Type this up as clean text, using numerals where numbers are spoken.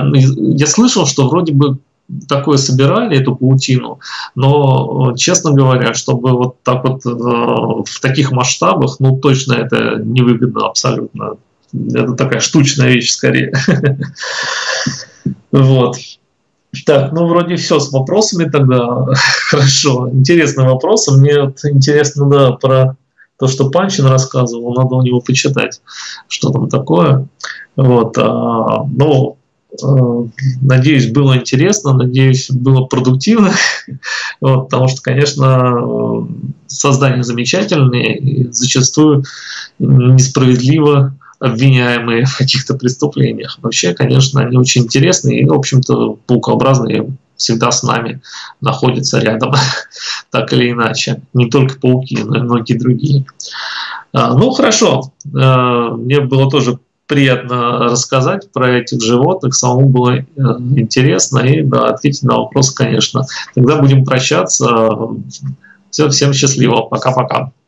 Я слышал, что вроде бы такое собирали, эту паутину, но, честно говоря, чтобы вот так вот в таких масштабах, ну, точно это невыгодно абсолютно. Это такая штучная вещь скорее. Вот. Так, ну, вроде все с вопросами тогда. Хорошо. Интересные вопросы. Мне вот интересно, да, про то, что Панчин рассказывал. Надо у него почитать, что там такое. Вот. Ну, надеюсь, было интересно, надеюсь, было продуктивно, вот, потому что, конечно, создания замечательные и зачастую несправедливо обвиняемые в каких-то преступлениях. Вообще, конечно, они очень интересные и, в общем-то, паукообразные всегда с нами находятся рядом, так или иначе. Не только пауки, но и многие другие. Ну, хорошо. Мне было тоже приятно рассказать про этих животных, самому было интересно и, да, ответить на вопрос, конечно. Тогда будем прощаться. Всем счастливо. Пока-пока.